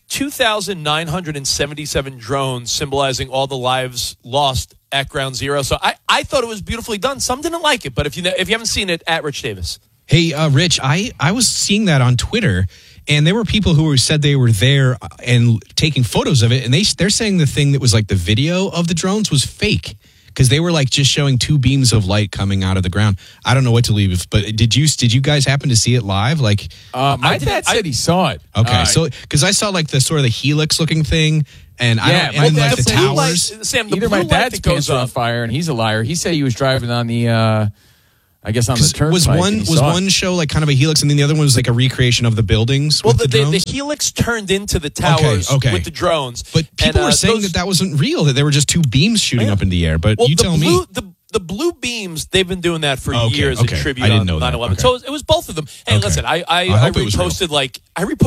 2,977 drones symbolizing all the lives lost at Ground Zero. So I thought it was beautifully done. Some didn't like it, but if you haven't seen it, at Rich Davis. Hey, Rich, I was seeing that on Twitter, And there were people who said they were there and taking photos of it, and they're saying the thing that was like the video of the drones was fake because they were like just showing two beams of light coming out of the ground. I don't know what to believe, but did you guys happen to see it live? Like, my dad said he saw it. Okay, so because I saw like the sort of the helix looking thing, and I don't, and like the towers. Sam, either my dad's pants are on fire, and he's a liar. He said he was driving on the. I guess on the turnpike. Was one show like kind of a helix, and then the other one was like a recreation of the buildings? Well, with the helix turned into the towers with the drones. But people were saying that wasn't real, that they were just two beams shooting up in the air. But you tell me. The blue beams, they've been doing that for years in tribute I didn't on know 9/11. that. So it was both of them. Hey, listen, I reposted like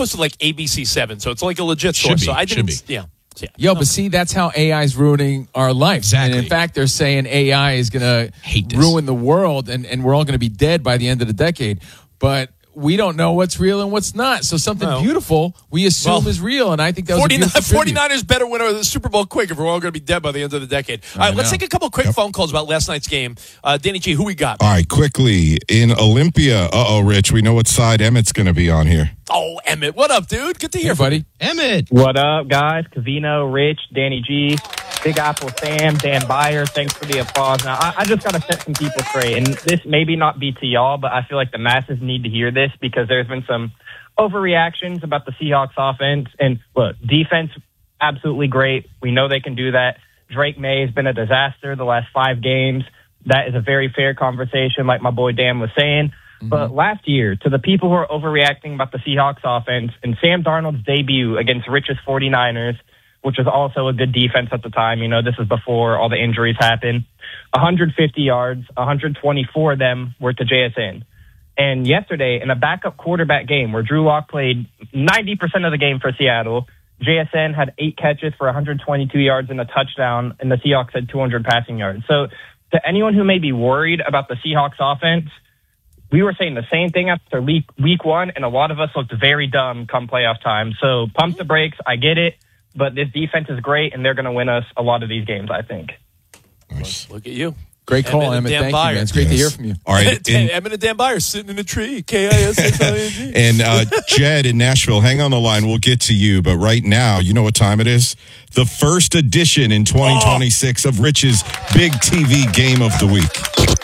ABC7, so it's like a legit source. So I didn't. Yeah. Yo, but see, that's how AI is ruining our life. Exactly. And in fact, they're saying AI is going to ruin the world, and we're all going to be dead by the end of the decade. But we don't know what's real and what's not. So something beautiful we assume is real, and I think that was 49ers better win the Super Bowl quick if we're all going to be dead by the end of the decade. All right, let's take a couple quick phone calls about last night's game. Danny G, who we got? All right, quickly, in Olympia, Rich, we know what side Emmett's going to be on here. Oh, Emmett, what up, dude? Good to hear from you. Emmett. What up, guys? Cavino, Rich, Danny G, Big Apple Sam, Dan Byer. Thanks for the applause. Now, I just got to set some people straight, and this maybe not be to y'all, but I feel like the masses need to hear this because there's been some overreactions about the Seahawks offense. And look, defense, absolutely great. We know they can do that. Drake May has been a disaster the last 5 games. That is a very fair conversation, like my boy Dan was saying. But last year, to the people who are overreacting about the Seahawks offense and Sam Darnold's debut against Rich's 49ers, which was also a good defense at the time, this is before all the injuries happened, 150 yards, 124 of them were to JSN. And yesterday, in a backup quarterback game where Drew Lock played 90% of the game for Seattle, JSN had 8 catches for 122 yards and a touchdown, and the Seahawks had 200 passing yards. So to anyone who may be worried about the Seahawks offense, we were saying the same thing after week 1, and a lot of us looked very dumb come playoff time. So pump the brakes. I get it, but this defense is great, and they're going to win us a lot of these games, I think. Nice. Look at you. Great call, Emmett. Thank you, man. It's great to hear from you. All right. Emmett and Dan Byer sitting in a tree. KISSING. And Jed in Nashville, hang on the line. We'll get to you. But right now, you know what time it is? The first edition in 2026 of Rich's Big TV Game of the Week.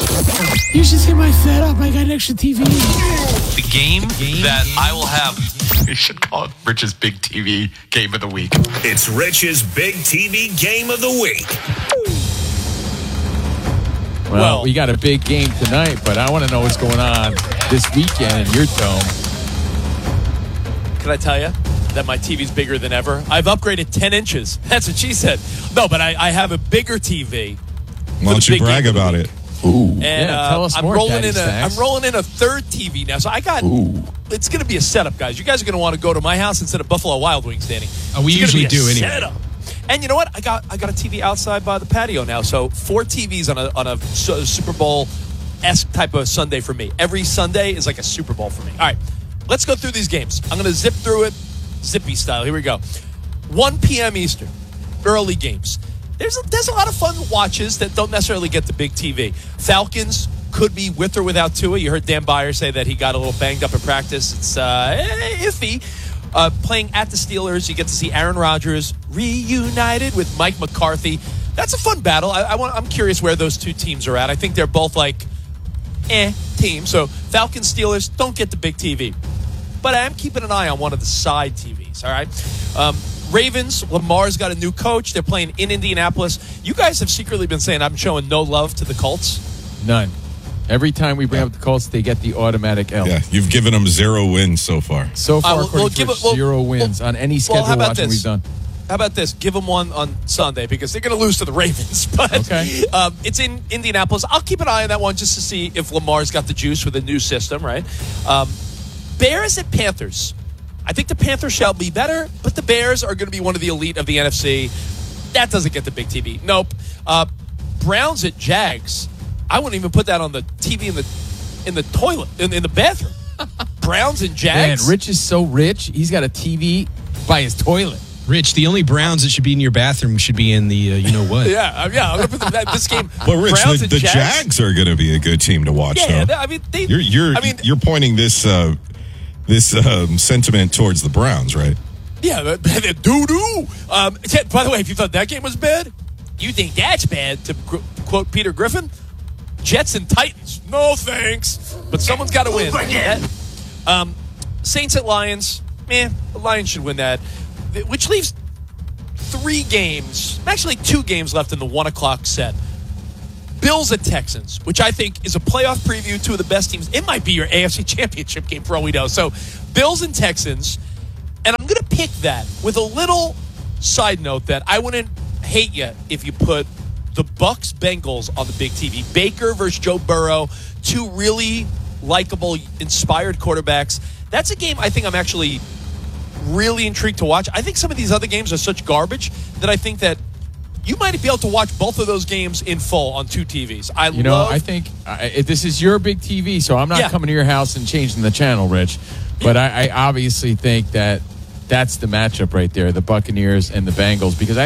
You should see my setup. I got an extra TV. The game that I will have. We should call it Rich's Big TV Game of the Week. It's Rich's Big TV Game of the Week. Well, we got a big game tonight, but I want to know what's going on this weekend in your dome. Can I tell you that my TV's bigger than ever? I've upgraded 10 inches. That's what she said. No, but I have a bigger TV. Why don't you brag about it? Ooh. And tell us I'm more, rolling Daddy Stacks. I'm rolling in a third TV now. So I got it's going to be a setup, guys. You guys are going to want to go to my house instead of Buffalo Wild Wings, Danny. We usually do anyway. Setup. And you know what? I got a TV outside by the patio now. So 4 TVs on a Super Bowl-esque type of Sunday for me. Every Sunday is like a Super Bowl for me. All right, let's go through these games. I'm going to zip through it, zippy style. Here we go. 1 p.m. Eastern, early games. There's a lot of fun watches that don't necessarily get the big TV. Falcons could be with or without Tua. You heard Dan Byer say that he got a little banged up in practice. It's iffy. Playing at the Steelers, you get to see Aaron Rodgers reunited with Mike McCarthy. That's a fun battle. I'm curious where those two teams are at. I think they're both like teams. So Falcons, Steelers don't get the big TV, but I am keeping an eye on one of the side TVs. All right. Ravens, Lamar's got a new coach. They're playing in Indianapolis. You guys have secretly been saying I'm showing no love to the Colts. None. Every time we bring up the Colts, they get the automatic L. Yeah, you've given them 0 wins so far. So far, according to 0 wins on any schedule watching we've done. How about this? Give them one on Sunday because they're going to lose to the Ravens. But it's in Indianapolis. I'll keep an eye on that one just to see if Lamar's got the juice with a new system, right? Bears at Panthers. I think the Panthers shall be better, but the Bears are going to be one of the elite of the NFC. That doesn't get the big TV. Nope. Browns at Jags. I wouldn't even put that on the TV in the toilet, in the bathroom. Browns and Jags. Man, Rich is so rich, he's got a TV by his toilet. Rich, the only Browns that should be in your bathroom should be in the you-know-what. I'm going to put this game. Well, Rich, Browns the Jags are going to be a good team to watch, though. I mean, you're pointing this this sentiment towards the Browns, right? Yeah, doo-doo. By the way, if you thought that game was bad, you think that's bad, to quote Peter Griffin? Jets and Titans. No thanks. But someone's got to win. Saints at Lions. The Lions should win that. Which leaves 3 games, actually 2 games left in the 1 o'clock set. Bills at Texans, which I think is a playoff preview, 2 of the best teams. It might be your AFC Championship game for all we know. So Bills and Texans. And I'm going to pick that with a little side note that I wouldn't hate you if you put the Bucs Bengals on the big TV. Baker versus Joe Burrow, 2 really likable, inspired quarterbacks. That's a game I think I'm actually really intrigued to watch. I think some of these other games are such garbage that I think that you might be able to watch both of those games in full on 2 TVs. I think this is your big TV, so I'm not coming to your house and changing the channel, Rich. But I obviously think that that's the matchup right there, the Buccaneers and the Bengals, because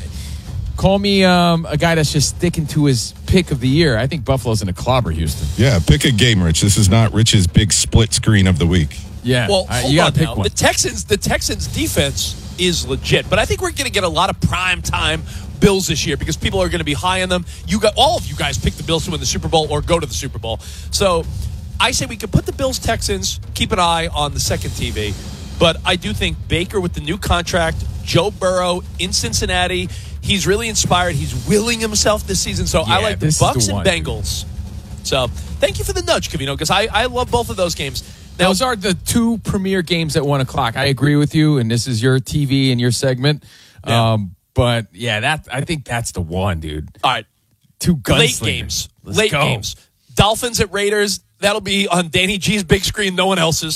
call me a guy that's just sticking to his pick of the year. I think Buffalo's going to clobber Houston. Yeah, pick a game, Rich. This is not Rich's big split screen of the week. Yeah, well, you got to pick one. The Texans defense is legit, but I think we're going to get a lot of prime time Bills this year because people are going to be high on them. All of you guys pick the Bills to win the Super Bowl or go to the Super Bowl. So I say we could put the Bills Texans, keep an eye on the second TV. But I do think Baker with the new contract, Joe Burrow in Cincinnati, he's really inspired. He's willing himself this season. So I like the Bucs and Bengals. So thank you for the nudge, Covino, because I love both of those games. Now, those are the 2 premier games at 1 o'clock. I agree with you, and this is your TV and your segment. Yeah. But I think that's the one, dude. All right. 2 gunslingers. Late games. Let's go. Games. Dolphins at Raiders. That'll be on Danny G's big screen, no one else's,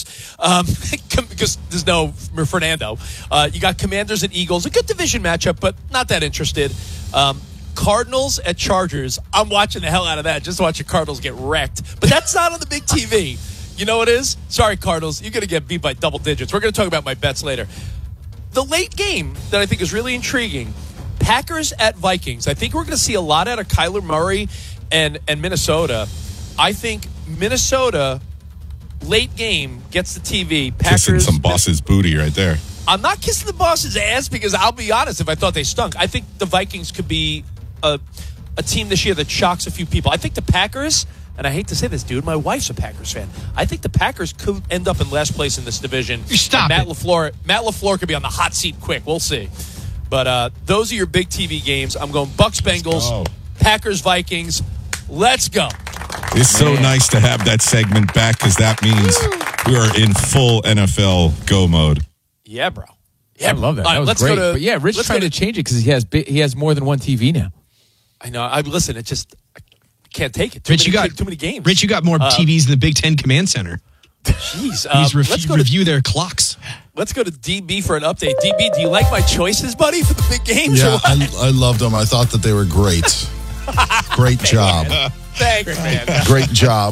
because there's no Fernando. You got Commanders and Eagles, a good division matchup, but not that interested. Cardinals at Chargers. I'm watching the hell out of that just to watch the Cardinals get wrecked. But that's not on the big TV. You know what it is? Sorry, Cardinals. You're going to get beat by double digits. We're going to talk about my bets later. The late game that I think is really intriguing, Packers at Vikings. I think we're going to see a lot out of Kyler Murray and Minnesota. I think Minnesota, late game, gets the TV. Packers, kissing some boss's booty right there. I'm not kissing the boss's ass because I'll be honest, if I thought they stunk, I think the Vikings could be a team this year that shocks a few people. I think the Packers, and I hate to say this, dude, my wife's a Packers fan. I think the Packers could end up in last place in this division. Stop Matt it. LaFleur could be on the hot seat quick. We'll see. But those are your big TV games. I'm going Bucs, Bengals, Packers, Vikings. Let's go. It's so nice to have that segment back because that means we are in full NFL go mode. Yeah, bro. I love that. That was great. But yeah, Rich trying to change it because he has more than one TV now. I know. Listen, it just I can't take it. Rich, you got too many games. Rich, you got more TVs in the Big Ten Command Center. Jeez. Let's review their clocks. Let's go to DB for an update. DB, do you like my choices, buddy, for the big games? Yeah, I loved them. I thought that they were great. Great job. Thanks, man. Great job.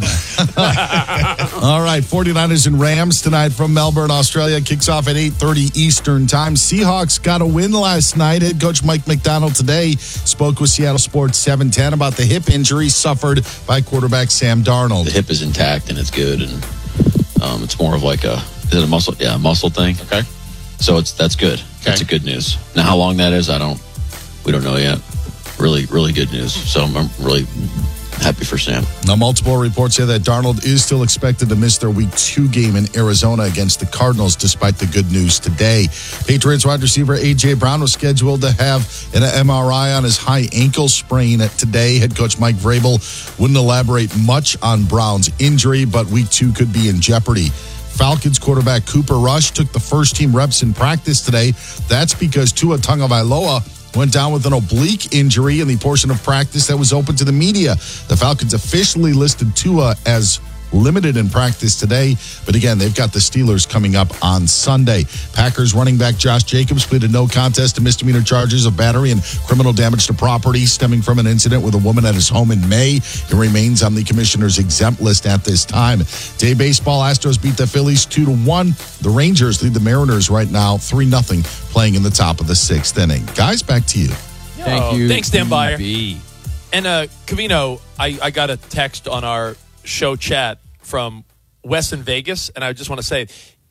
All right, 49ers and Rams tonight from Melbourne, Australia. Kicks off at 8:30 Eastern time. Seahawks got a win last night. Head coach Mike McDonald today spoke with Seattle Sports 710 about the hip injury suffered by quarterback Sam Darnold. The hip is intact and it's good, and it's more of like is it a muscle? Yeah, a muscle thing. Okay. So that's good. Okay. That's a good news. Now, how long that is, we don't know yet. Really, really good news. So I'm really happy for Sam. Now, multiple reports say that Darnold is still expected to miss their Week 2 game in Arizona against the Cardinals, despite the good news today. Patriots wide receiver A.J. Brown was scheduled to have an MRI on his high ankle sprain today. Head coach Mike Vrabel wouldn't elaborate much on Brown's injury, but Week 2 could be in jeopardy. Falcons quarterback Cooper Rush took the first team reps in practice today. That's because Tua Tagovailoa went down with an oblique injury in the portion of practice that was open to the media. The Falcons officially listed Tua as limited in practice today, but again, they've got the Steelers coming up on Sunday. Packers running back Josh Jacobs pleaded no contest to misdemeanor charges of battery and criminal damage to property stemming from an incident with a woman at his home in May. He remains on the commissioner's exempt list at this time. Day baseball, Astros beat the Phillies 2-1. The Rangers lead the Mariners right now 3-0, playing in the top of the 6th inning. Guys, back to you. Thank you. Thanks, Dan Byer. And Covino, I got a text on our show chat from Wes in Vegas, and I just want to say,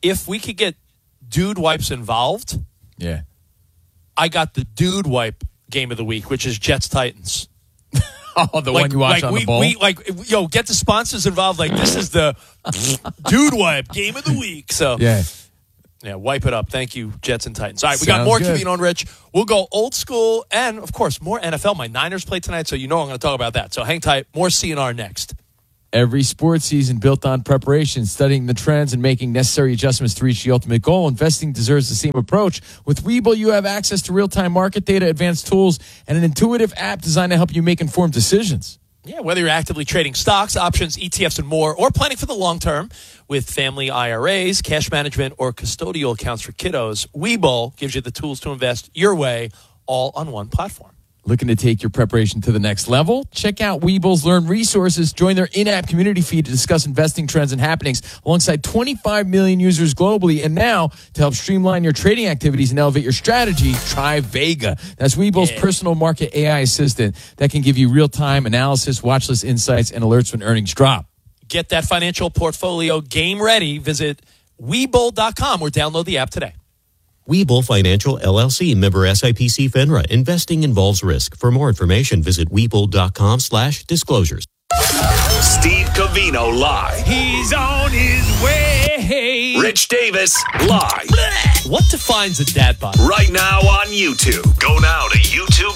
if we could get dude wipes involved, yeah, I got the dude wipe game of the week, which is Jets Titans. Oh, the one you watch on the bowl? Get the sponsors involved. Like, this is the dude wipe game of the week. So, yeah, wipe it up. Thank you, Jets and Titans. All right, we got more Covino and Rich. We'll go old school and, of course, more NFL. My Niners play tonight, so you know I'm going to talk about that. So hang tight. More CNR next. Every sports season built on preparation, studying the trends, and making necessary adjustments to reach the ultimate goal. Investing deserves the same approach. With Webull, you have access to real-time market data, advanced tools, and an intuitive app designed to help you make informed decisions. Yeah, whether you're actively trading stocks, options, ETFs, and more, or planning for the long term with family IRAs, cash management, or custodial accounts for kiddos, Webull gives you the tools to invest your way, all on one platform. Looking to take your preparation to the next level? Check out Webull's Learn Resources. Join their in-app community feed to discuss investing trends and happenings alongside 25 million users globally. And now, to help streamline your trading activities and elevate your strategy, try Vega. That's Webull's personal market AI assistant that can give you real-time analysis, watch list insights, and alerts when earnings drop. Get that financial portfolio game ready. Visit Webull.com or download the app today. Webull Financial, LLC, member SIPC FINRA. Investing involves risk. For more information, visit Webull.com/disclosures. Steve Covino live. He's on his way. Rich Davis live. What defines a dad bod? Right now on YouTube. Go now to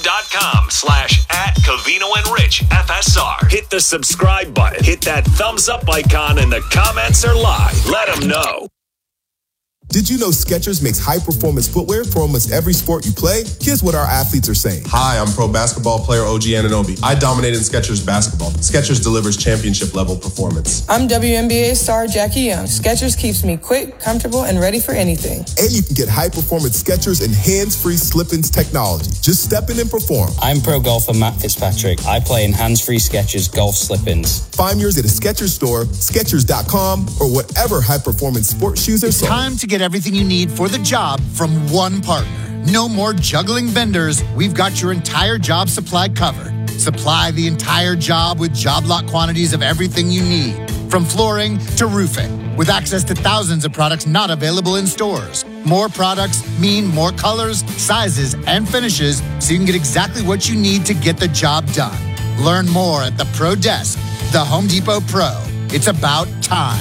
youtube.com/@Covino and Rich FSR. Hit the subscribe button. Hit that thumbs up icon and the comments are live. Let them know. Did you know Skechers makes high-performance footwear for almost every sport you play? Here's what our athletes are saying. Hi, I'm pro basketball player OG Anunoby. I dominated in Skechers basketball. Skechers delivers championship-level performance. I'm WNBA star Jackie Young. Skechers keeps me quick, comfortable, and ready for anything. And you can get high-performance Skechers and hands-free slip-ins technology. Just step in and perform. I'm pro golfer Matt Fitzpatrick. I play in hands-free Skechers golf slip-ins. Find yours at a Skechers store, Skechers.com, or whatever high-performance sports shoes are sold. Time to get everything you need for the job from one partner. No more juggling vendors. We've got your entire job supply covered. Supply the entire job with job lot quantities of everything you need, from flooring to roofing, with access to thousands of products not available in stores. More products mean more colors, sizes, and finishes, so you can get exactly what you need to get the job done. Learn more at the Pro Desk, the Home Depot Pro. It's about time.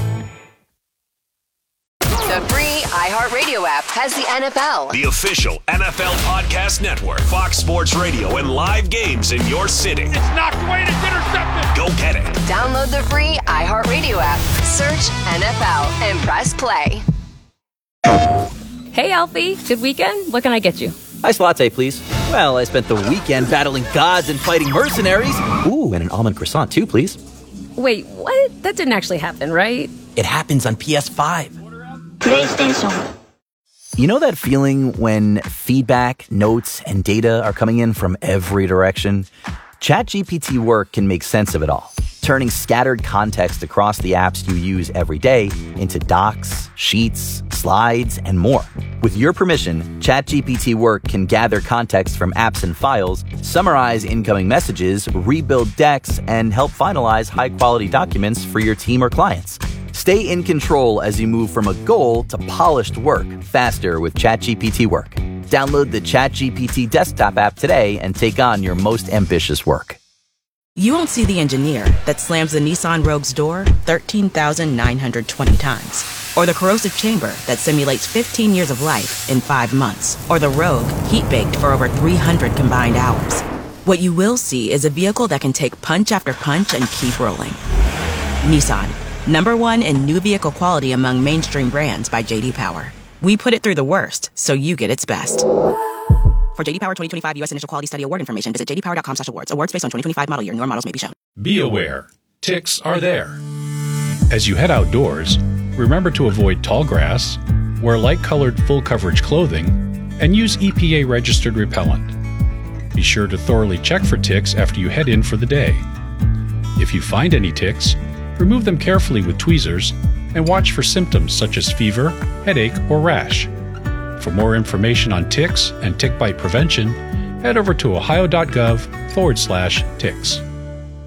The free iHeartRadio app has the NFL. The official NFL podcast network, Fox Sports Radio, and live games in your city. It's knocked away and it's intercepted. Go get it. Download the free iHeartRadio app. Search NFL and press play. Hey, Alfie. Good weekend? What can I get you? Iced latte, please. Well, I spent the weekend battling gods and fighting mercenaries. Ooh, and an almond croissant, too, please. Wait, what? That didn't actually happen, right? It happens on PS5. PlayStation. You know that feeling when feedback, notes, and data are coming in from every direction? ChatGPT Work can make sense of it all, turning scattered context across the apps you use every day into docs, sheets, slides, and more. With your permission, ChatGPT Work can gather context from apps and files, summarize incoming messages, rebuild decks, and help finalize high-quality documents for your team or clients. Stay in control as you move from a goal to polished work faster with ChatGPT Work. Download the ChatGPT desktop app today and take on your most ambitious work. You won't see the engineer that slams the Nissan Rogue's door 13,920 times. Or the corrosive chamber that simulates 15 years of life in 5 months. Or the Rogue heat-baked for over 300 combined hours. What you will see is a vehicle that can take punch after punch and keep rolling. Nissan. #1 in new vehicle quality among mainstream brands by J.D. Power. We put it through the worst, so you get its best. For J.D. Power 2025 U.S. Initial Quality Study Award information, visit jdpower.com/awards. Awards based on 2025 model year. Newer models may be shown. Be aware, ticks are there. As you head outdoors, remember to avoid tall grass, wear light-colored full-coverage clothing, and use EPA-registered repellent. Be sure to thoroughly check for ticks after you head in for the day. If you find any ticks, remove them carefully with tweezers and watch for symptoms such as fever, headache, or rash. For more information on ticks and tick bite prevention, head over to ohio.gov/ticks.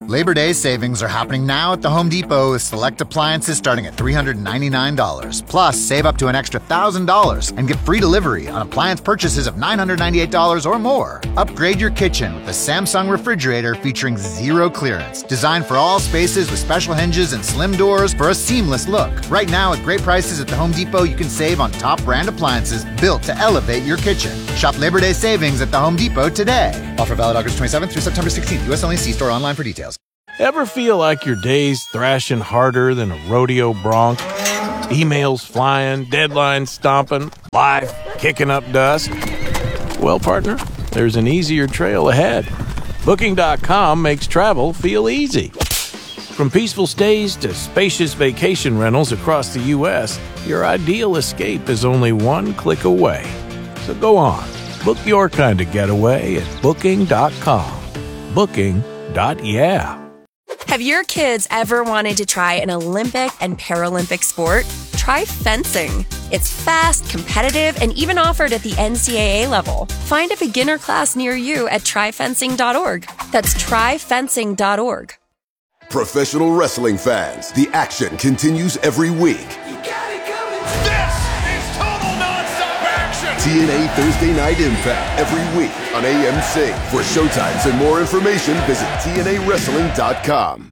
Labor Day savings are happening now at the Home Depot with select appliances starting at $399. Plus, save up to an extra $1,000 and get free delivery on appliance purchases of $998 or more. Upgrade your kitchen with the Samsung refrigerator featuring zero clearance. Designed for all spaces with special hinges and slim doors for a seamless look. Right now, at great prices at the Home Depot, you can save on top brand appliances built to elevate your kitchen. Shop Labor Day savings at the Home Depot today. Offer valid August 27th through September 16th. U.S. only. See store online for details. Ever feel like your day's thrashing harder than a rodeo bronc? Emails flying, deadlines stomping, life kicking up dust? Well, partner, there's an easier trail ahead. Booking.com makes travel feel easy. From peaceful stays to spacious vacation rentals across the U.S., your ideal escape is only one click away. So go on, book your kind of getaway at Booking.com. Booking.yeah. Have your kids ever wanted to try an Olympic and Paralympic sport? Try fencing. It's fast, competitive, and even offered at the NCAA level. Find a beginner class near you at tryfencing.org. That's tryfencing.org. Professional wrestling fans, the action continues every week. This is total nonstop action. TNA Thursday Night Impact every week on AMC. For showtimes and more information, visit TNAWrestling.com.